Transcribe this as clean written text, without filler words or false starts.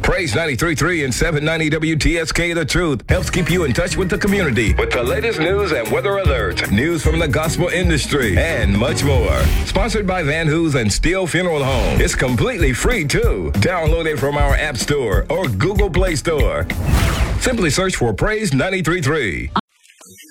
Praise 93.3 and 790 WTSK The Truth helps keep you in touch with the community with the latest news and weather alerts, news from the gospel industry, and much more. Sponsored by Van Hoos and Steele Funeral Home. It's completely free, too. Download it from our App Store or Google Play Store. Simply search for Praise 93.3.